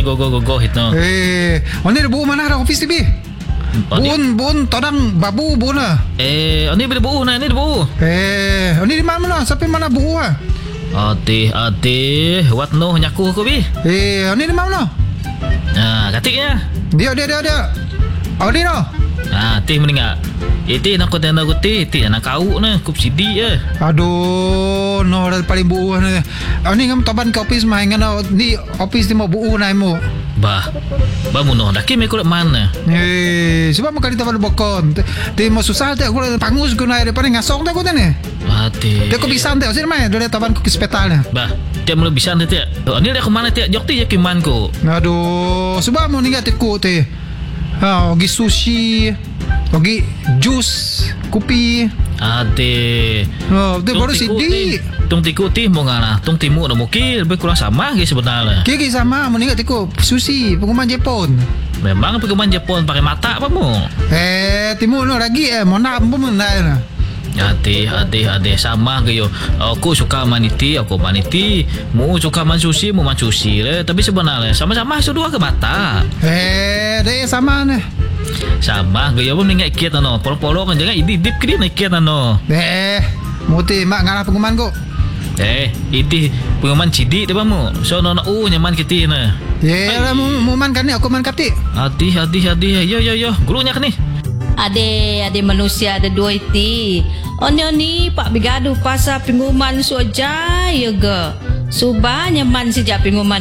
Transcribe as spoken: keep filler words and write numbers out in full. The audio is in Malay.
go go go go hit no. Eh, oni buo mana ra office T V? Buon buon todang babu buo na. Eh, ini boleh buuh na, ini buuh. Eh, oni di mana sampai mana buo ah? Ate, ate, what no nyaku ko bi? Eh, oni di mana? Ah, katiknya. Dia dia dia dia. Oni no. Ah, teh meninggal. Iti nak kau tanda kuti, iti nak kau na, kup sidi eh. Aduh, no dah paling buuh na. Oni ngam taban ke office mah ngana di office di mau buuh na mo. Bah, bah muno dah kimi kulit mana? Eh, sebab makan di taban bokon. Di mau susah tak aku pangus guna depan ngasong tak aku tane. Ate. Dia kau bisa tak sih mah dari taban ku hospital na. Bah, dia mula bisa nanti. Ini dia kemana ti? Jok ti ya kiman ko. Aduh, sebab mau ningat ku teh. Ha, ogi sushi, ogi jus, kopi. Ate. Oh, dia baru sidi. Tung tiku ti mau ngana, tung timu nak mungkin lebih kurang sama ke sebenarnya. Kiki sama, mau ningat ku sushi, pengumuman Jepun. Memang pengumuman Jepun pakai mata apa mu? Eh, timu no lagi eh, mau nak apa mendai na. Hati, hati, hati sama ke yo. Aku suka maniti, aku maniti. Mu suka man sushi, mu man sushi le. Tapi sebenarnya sama-sama sudah ke mata. Eh, deh sama nih. Sama ke yo, mu ningat kiat ano. Polo-polo kan jangan idip ke dia nak kiat ano. Eh, muti mak ngarah pengumuman ko. Eh, itu pengumuman cidik tu mu. So no no u nyaman kita na. Ya, mu mu man kan ni aku man kati. Hati, hati, hati. Yo yo yo, gurunya kan ni. Ade, ade manusia ada dua iti. Oni oni pak bigaduh pasal pengumuman so jaya ge. Subah nyaman sejak pengumuman